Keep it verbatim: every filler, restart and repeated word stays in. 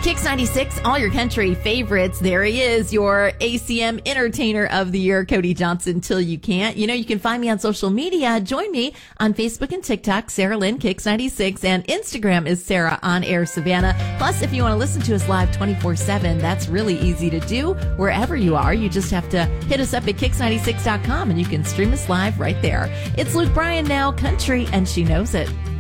Kix ninety-six, all your country favorites. There he is, your A C M Entertainer of the Year, Cody Johnson, till you can't. You know, you can find me on social media. Join me on Facebook and TikTok, Sarah Lynn Kix ninety-six, and Instagram is Sarah On Air Savannah. Plus, if you want to listen to us live twenty-four seven, that's really easy to do wherever you are. You just have to hit us up at kix ninety-six dot com and you can stream us live right there. It's Luke Bryan now, country, and she knows it.